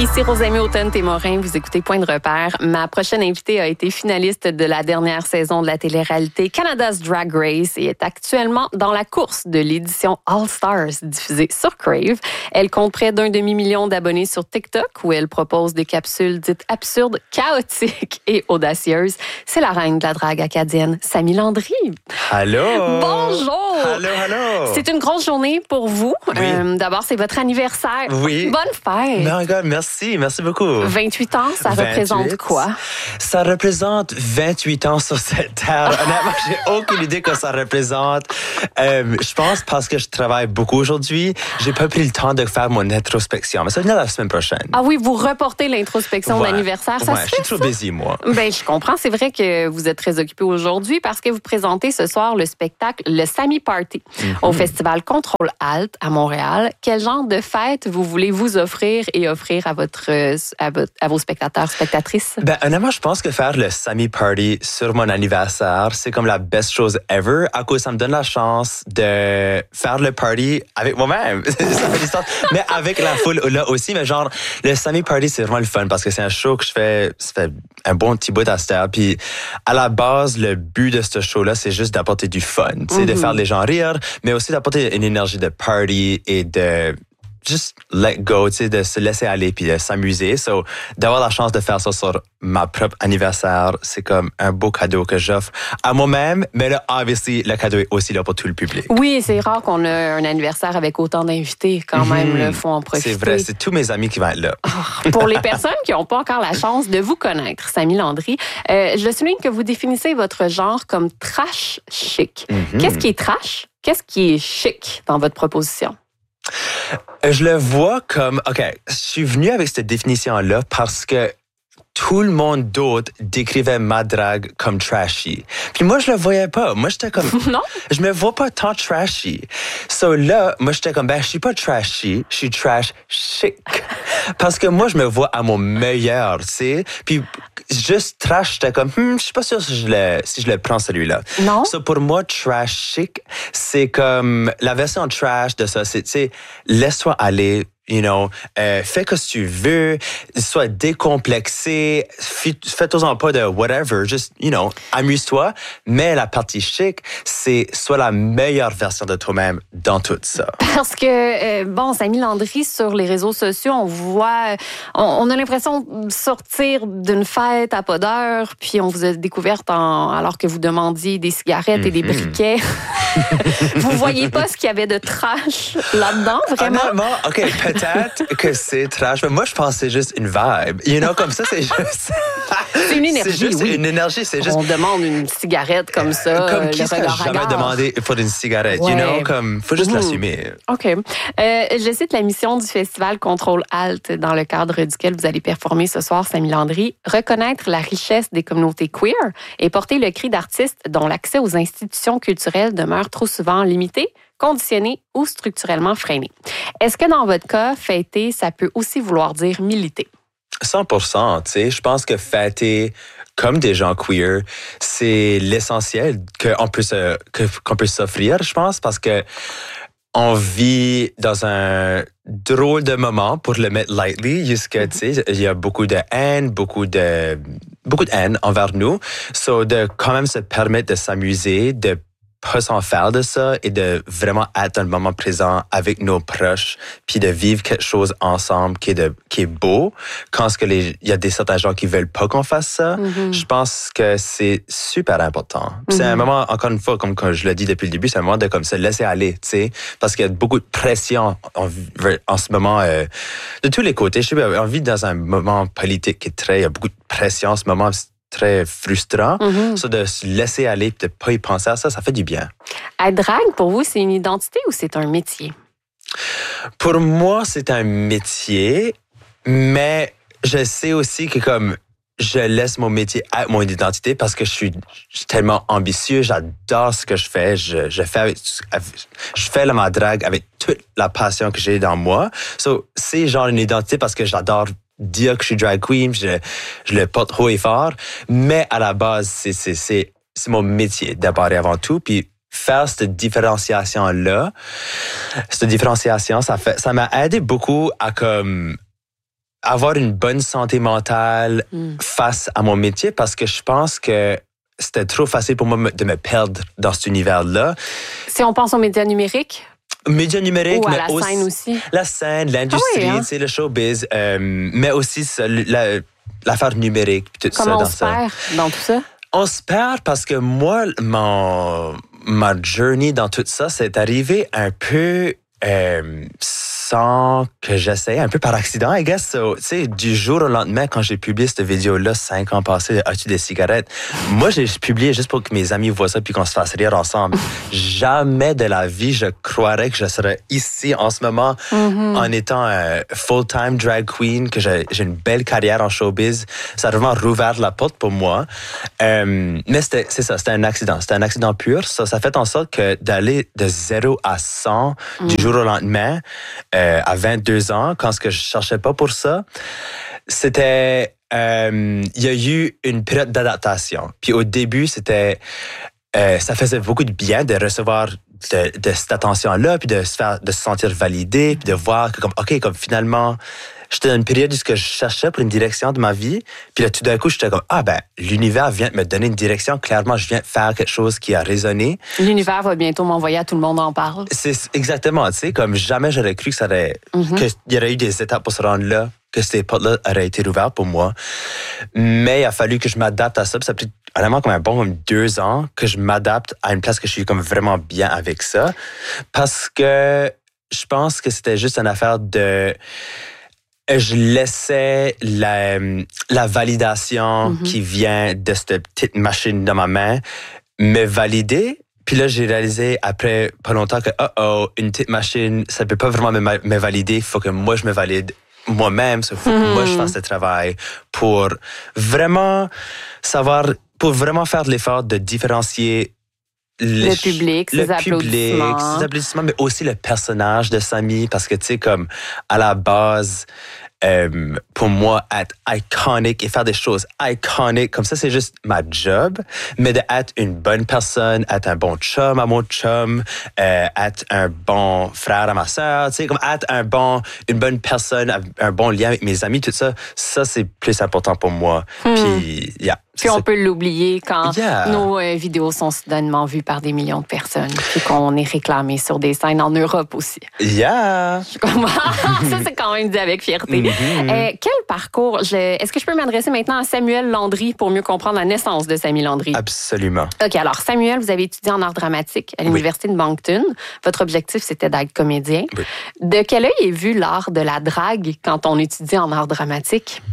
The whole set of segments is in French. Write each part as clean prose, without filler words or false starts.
Ici Rosemée Automne-Témorin, vous écoutez Point de repère. Ma prochaine invitée a été finaliste de la dernière saison de la télé-réalité Canada's Drag Race et est actuellement dans la course de l'édition All Stars diffusée sur Crave. Elle compte près d'1 demi-million d'abonnés sur TikTok où elle propose des capsules dites absurdes, chaotiques et audacieuses. C'est la reine de la drague acadienne, Sammy Landry. Allô! Bonjour! Allô! C'est une grosse journée pour vous. Oui. D'abord, c'est votre anniversaire. Oui. Bonne fête! Oh my God, merci beaucoup. 28 ans, ça représente quoi? Ça représente 28 ans sur cette terre. Honnêtement, j'ai aucune idée que ça représente. Je pense parce que je travaille beaucoup aujourd'hui, j'ai pas pris le temps de faire mon introspection. Mais ça vient la semaine prochaine. Ah oui, vous reportez l'introspection d'anniversaire. Ça se fait, je suis trop busy, moi. Ben, je comprends. C'est vrai que vous êtes très occupé aujourd'hui parce que vous présentez ce soir le spectacle Le Sammy Party au Festival Contrôle Alt à Montréal. Quel genre de fête vous voulez vous offrir et offrir à vos spectateurs, spectatrices? Ben, honnêtement, je pense que faire le Sammy Party sur mon anniversaire, c'est comme la best chose ever à cause ça me donne la chance de faire le party avec moi-même. Ça fait du sens. Mais avec la foule là aussi. Mais genre, le Sammy Party, c'est vraiment le fun parce que c'est un show que je fais, ça fait un bon petit bout à cette heure. Puis à la base, le but de ce show-là, c'est juste d'apporter du fun. C'est de faire les gens rire, mais aussi d'apporter une énergie de party et de just let go, tu sais, de se laisser aller puis de s'amuser. So, d'avoir la chance de faire ça sur ma propre anniversaire, c'est comme un beau cadeau que j'offre à moi-même. Mais là, obviously, le cadeau est aussi là pour tout le public. Oui, c'est rare qu'on a un anniversaire avec autant d'invités quand même. Il faut en profiter. C'est vrai, c'est tous mes amis qui vont être là. Pour les personnes qui n'ont pas encore la chance de vous connaître, Sammy Landry, je souligne que vous définissez votre genre comme trash chic. Qu'est-ce qui est trash? Qu'est-ce qui est chic dans votre proposition? Je le vois comme... OK, je suis venu avec cette définition-là parce que tout le monde d'autre décrivait ma drague comme trashy. Puis moi, je le voyais pas. Moi, j'étais comme... Non? Je me vois pas tant trashy. So là, moi, j'étais comme, je suis pas trashy, je suis trash chic. Parce que moi, je me vois à mon meilleur, tu sais. Puis juste trash, j'étais comme, je suis pas sûr si je le prends celui-là. Non? So pour moi, trash chic, c'est comme la version trash de ça. C'est, tu sais, laisse-toi aller. You know, fais ce que tu veux, sois décomplexé, fais-toi-en pas de whatever, just, you know, amuse-toi. Mais la partie chic, c'est sois la meilleure version de toi-même dans tout ça. Parce que, Sammy Landry, sur les réseaux sociaux, on voit, on a l'impression de sortir d'une fête à pas d'heure, puis on vous a découverte alors que vous demandiez des cigarettes et des briquets. Vous voyez pas ce qu'il y avait de trash là-dedans, vraiment? Honnêtement, OK, peut-être que c'est trash, mais moi, je pense que c'est juste une vibe. You know, comme ça, c'est juste... C'est une énergie, c'est juste oui. une énergie, c'est juste... On demande une cigarette comme ça, comme qui serait jamais regard. demandé pour une cigarette, you know, comme, faut juste l'assumer. OK. Je cite la mission du festival Contrôle Alt, dans le cadre duquel vous allez performer ce soir, Sammy Landry, reconnaître la richesse des communautés queer et porter le cri d'artistes dont l'accès aux institutions culturelles demeure trop souvent limité, conditionné ou structurellement freiné. Est-ce que dans votre cas, fêter, ça peut aussi vouloir dire militer? 100%, tu sais, je pense que fêter comme des gens queer, c'est l'essentiel qu'on peut s'offrir, je pense, parce que on vit dans un drôle de moment, pour le mettre lightly, jusqu'à, tu sais, il y a beaucoup de haine envers nous. So, de quand même se permettre de s'amuser, de pas s'en faire de ça et de vraiment être dans le moment présent avec nos proches puis de vivre quelque chose ensemble qui est beau. Quand il y a certains gens qui veulent pas qu'on fasse ça, je pense que c'est super important. C'est un moment, encore une fois, comme je l'ai dit depuis le début, c'est un moment de comme se laisser aller, tu sais, parce qu'il y a beaucoup de pression en ce moment de tous les côtés. Je sais pas, on vit dans un moment politique qui est il y a beaucoup de pression en ce moment. Très frustrant. Ça, de se laisser aller et de ne pas y penser à ça, ça fait du bien. Être drague, pour vous, c'est une identité ou c'est un métier? Pour moi, c'est un métier, mais je sais aussi que comme je laisse mon métier être mon identité parce que je suis tellement ambitieux, j'adore ce que je fais, je fais ma drague avec toute la passion que j'ai dans moi. So, c'est genre une identité parce que j'adore dire que je suis drag queen, je le porte haut et fort, mais à la base, c'est mon métier d'abord et avant tout, puis faire cette différenciation-là, ça m'a aidé beaucoup à comme avoir une bonne santé mentale face à mon métier parce que je pense que c'était trop facile pour moi de me perdre dans cet univers-là. Si on pense aux médias numériques? Médias numériques, ou à mais la scène aussi. La scène, l'industrie, ah oui, le showbiz, mais aussi l'affaire numérique. Tout Comment ça, on se perd dans tout ça? On se perd parce que moi, ma journey dans tout ça, c'est arrivé un peu sans que j'essaie, un peu par accident, I guess. So, tu sais, du jour au lendemain, quand j'ai publié cette vidéo-là, 5 ans passés, as-tu des cigarettes? Moi, j'ai publié juste pour que mes amis voient ça puis qu'on se fasse rire ensemble. Jamais de la vie, je croirais que je serais ici en ce moment en étant full-time drag queen, que j'ai une belle carrière en showbiz. Ça a vraiment rouvert la porte pour moi. Mais c'était un accident. C'était un accident pur. Ça fait en sorte que d'aller de 0 à 100 du jour au lendemain, à 22 ans, quand ce que je cherchais pas pour ça, c'était... il y a eu une période d'adaptation. Puis au début, c'était... ça faisait beaucoup de bien de recevoir de cette attention-là, puis de se sentir validé, puis de voir que comme finalement... J'étais dans une période où je cherchais pour une direction de ma vie. Puis là, tout d'un coup, j'étais comme, l'univers vient de me donner une direction. Clairement, je viens de faire quelque chose qui a résonné. L'univers va bientôt m'envoyer à tout le monde en parle. C'est exactement, tu sais, comme jamais j'aurais cru qu'il y aurait eu des étapes pour se rendre là, que ces portes-là auraient été ouvertes pour moi. Mais il a fallu que je m'adapte à ça. Puis ça a pris vraiment comme 2 ans que je m'adapte à une place que je suis comme vraiment bien avec ça. Parce que je pense que c'était juste une affaire de... Je laissais la validation qui vient de cette petite machine dans ma main me valider. Puis là, j'ai réalisé après pas longtemps que une petite machine, ça peut pas vraiment me valider. Il faut que moi, je me valide moi-même. Il faut que moi, je fasse le travail pour vraiment faire l'effort de différencier le public, ses applaudissements, mais aussi le personnage de Samy, parce que, tu sais, comme, à la base, pour moi, être iconique et faire des choses iconiques, comme ça, c'est juste ma job, mais d'être une bonne personne, être un bon chum à mon chum, être un bon frère à ma sœur, tu sais, comme être une bonne personne, un bon lien avec mes amis, tout ça, c'est plus important pour moi. Puis, Puis on peut l'oublier quand nos vidéos sont soudainement vues par des millions de personnes, puis qu'on est réclamé sur des scènes en Europe aussi. Yeah! Ça, c'est quand même dit avec fierté. Quel parcours? Est-ce que je peux m'adresser maintenant à Samuel Landry pour mieux comprendre la naissance de Samy Landry? Absolument. OK, alors Samuel, vous avez étudié en art dramatique à l'Université de Moncton. Votre objectif, c'était d'être comédien. Oui. De quel œil est vu l'art de la drague quand on étudie en art dramatique?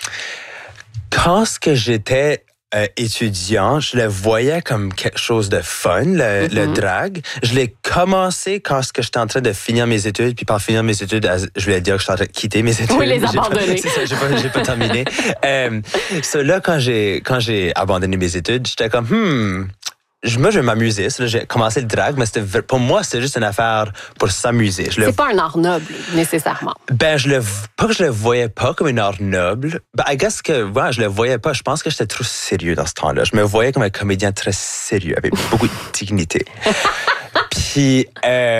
Quand j'étais étudiant, je le voyais comme quelque chose de fun, le drag. Je l'ai commencé quand j'étais en train de finir mes études, puis par finir mes études, je voulais dire que j'étais en train de quitter mes études. Oui, les abandonner. C'est ça, j'ai pas terminé. Là, quand j'ai abandonné mes études, j'étais comme, moi, je vais m'amuser. Là, j'ai commencé le drag, mais pour moi, c'était juste une affaire pour s'amuser. C'est pas un art noble, nécessairement. Ben, pas que je le voyais pas comme un art noble. Ben, I guess que, je le voyais pas. Je pense que j'étais trop sérieux dans ce temps-là. Je me voyais comme un comédien très sérieux, avec beaucoup de dignité. Puis,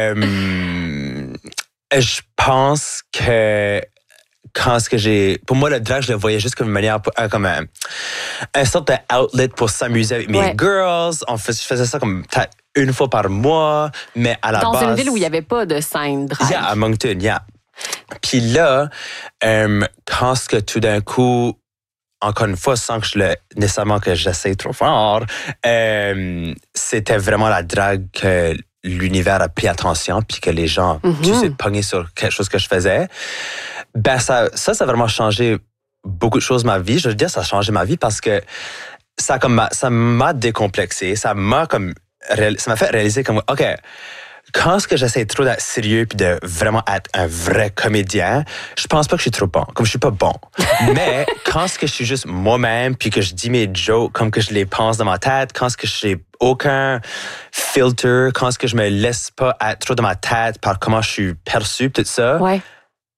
je pense que pour moi, le drag, je le voyais juste comme une manière, comme un sorte d'outlet pour s'amuser avec mes girls. Je faisais ça comme peut-être une fois par mois, mais à la base... Dans une ville où il n'y avait pas de scène drag. À Moncton, Puis là, quand tout d'un coup, encore une fois, sans que nécessairement que j'essaie trop fort, c'était vraiment la drague que l'univers a pris attention, puis que les gens s'est pogné sur quelque chose que je faisais. Ben ça a vraiment changé beaucoup de choses dans ma vie. Je veux dire, ça a changé ma vie parce que ça m'a décomplexé. Ça m'a fait réaliser comme, OK, quand j'essaie trop d'être sérieux puis de vraiment être un vrai comédien, je pense pas que je suis trop bon, comme je suis pas bon. Mais quand je suis juste moi-même puis que je dis mes jokes comme que je les pense dans ma tête, quand je n'ai aucun filter, quand je me laisse pas être trop dans ma tête par comment je suis perçu, tout ça. Ouais.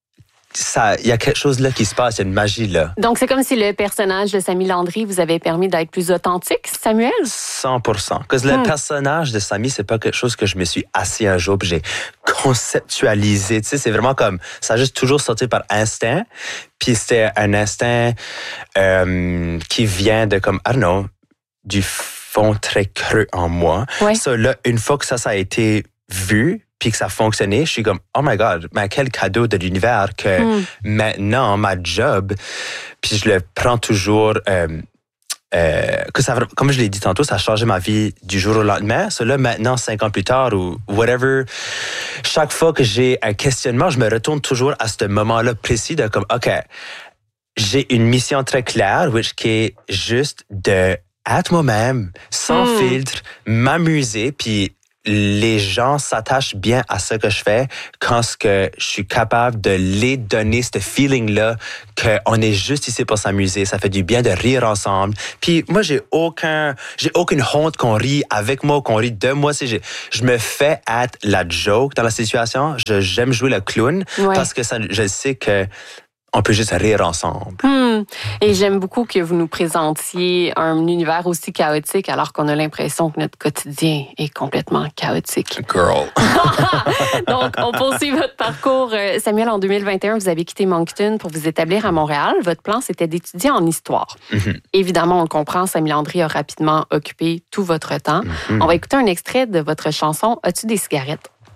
il y a quelque chose là qui se passe, il y a une magie là. Donc, c'est comme si le personnage de Samy Landry vous avait permis d'être plus authentique, Samuel? 100%. Parce que le personnage de Samy, c'est pas quelque chose que je me suis assis un jour puis j'ai conceptualisé. Tu sais, c'est vraiment comme, ça a juste toujours sorti par instinct. Puis c'était un instinct qui vient de comme, I don't know, du fond très creux en moi. Ouais. So, là, une fois que ça a été vu, puis que ça fonctionnait, je suis comme, oh my God, mais quel cadeau de l'univers que maintenant, ma job, puis je le prends toujours, que ça, comme je l'ai dit tantôt, ça a changé ma vie du jour au lendemain. So là, maintenant, 5 ans plus tard ou whatever, chaque fois que j'ai un questionnement, je me retourne toujours à ce moment-là précis de comme, OK, j'ai une mission très claire, qui est juste de être moi-même, sans filtre, m'amuser, puis les gens s'attachent bien à ce que je fais quand je suis capable de les donner ce feeling-là qu'on est juste ici pour s'amuser. Ça fait du bien de rire ensemble. Puis moi, j'ai aucune honte qu'on rit avec moi, qu'on rit de moi. Je me fais être la joke dans la situation. J'aime jouer le clown parce que je sais que on peut juste rire ensemble. Et j'aime beaucoup que vous nous présentiez un univers aussi chaotique alors qu'on a l'impression que notre quotidien est complètement chaotique. Girl. Donc, on poursuit votre parcours. Samuel, en 2021, vous avez quitté Moncton pour vous établir à Montréal. Votre plan, c'était d'étudier en histoire. Évidemment, on le comprend, Samy Landry a rapidement occupé tout votre temps. On va écouter un extrait de votre chanson « As-tu des cigarettes » ?